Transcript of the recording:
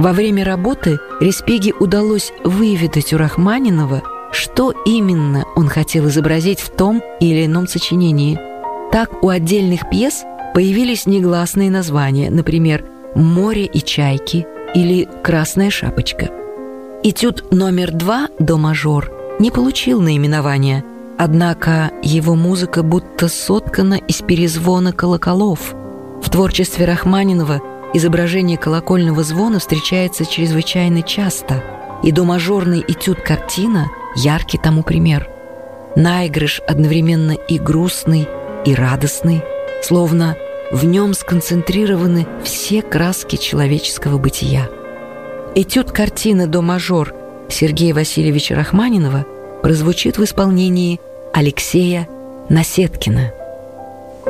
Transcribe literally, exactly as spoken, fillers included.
Во время работы Респиге удалось выведать у Рахманинова, что именно он хотел изобразить в том или ином сочинении. Так у отдельных пьес появились негласные названия, например, «Море и чайки» или «Красная шапочка». Этюд номер два «До-мажор» не получил наименования, однако его музыка будто соткана из перезвона колоколов. В творчестве Рахманинова изображение колокольного звона встречается чрезвычайно часто, и до-мажорный этюд-картина – яркий тому пример. Наигрыш одновременно и грустный, и радостный, словно в нем сконцентрированы все краски человеческого бытия. Этюд-картина «До-мажор» Сергея Васильевича Рахманинова прозвучит в исполнении Алексея Насеткина.